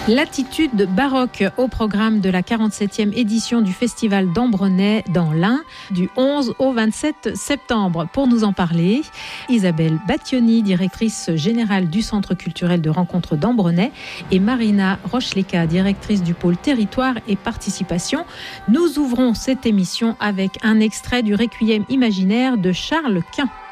L'attitude baroque au programme de la 47e édition du Festival d'Ambronay dans l'Ain du 11 au 27 septembre. Pour nous en parler, Isabelle Battioni, directrice générale du Centre culturel de rencontre d'Ambronay, et Marina Rochleka, directrice du pôle territoire et participation. Nous ouvrons cette émission avec un extrait du Requiem imaginaire de Charles Quint.